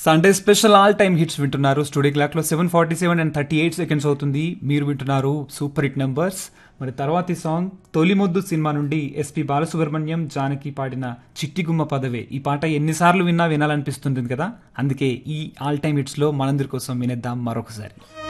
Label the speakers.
Speaker 1: Sunday special all time hits వింటున్నారు. Studio clock లో 7:47 and 38 seconds అవుతుంది. మీరు వింటున్నారు సూపర్ హిట్ నెంబర్స్. మరి తర్వాతి సాంగ్ తొలిమొద్దు సినిమా నుండి ఎస్పి బాలసుబ్రహ్మణ్యం జానకి పాడిన చిట్టి గుమ్మ పదవే. ఈ పాట ఎన్నిసార్లు విన్నా వినాలనిపిస్తుంది కదా, అందుకే ఈ ఆల్ టైమ్ హిట్స్ లో మనందరి కోసం వినేద్దాం మరొకసారి.